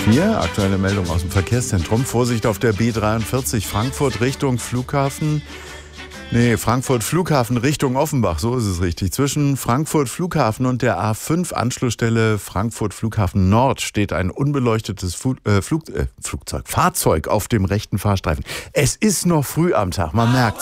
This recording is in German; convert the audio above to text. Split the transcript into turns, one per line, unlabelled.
4, aktuelle Meldung aus dem Verkehrszentrum. Vorsicht auf der B43 Frankfurt Richtung Flughafen. Frankfurt Flughafen Richtung Offenbach, so ist es richtig. Zwischen Frankfurt Flughafen und der A5 Anschlussstelle Frankfurt Flughafen Nord steht ein unbeleuchtetes Fahrzeug auf dem rechten Fahrstreifen. Es ist noch früh am Tag, man merkt's.